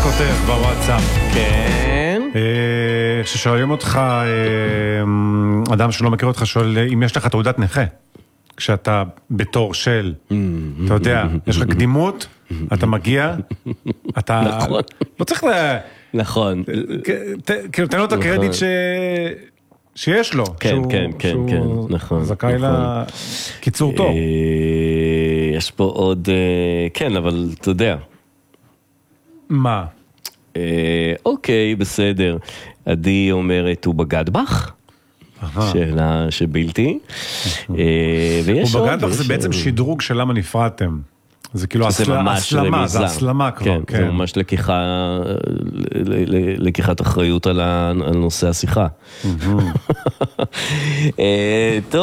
כותב בוואטסאפ. כן. ששואלים אותך, אדם שלא מכיר אותך שואל אם יש לך תעודת נכה. כשאתה בתור של, אתה יודע, יש לך קדימות, אתה מגיע, אתה... נכון. לא צריך נכון. כאילו, תן לו את הקרדיט שיש לו. כן, כן, כן, כן, נכון. זכאי לקיצור טוב. יש פה עוד, כן, אבל אתה יודע. מה? אוקיי, בסדר. עדי אומרת, הוא בגד בך? שאלה שבלתי. הוא בגד בך זה בעצם שדרוג של למה נפרדתם. זה כאילו הסלמה, זה הסלמה כבר. כן, זה ממש לקיחת אחריות על נושא השיחה. טוב.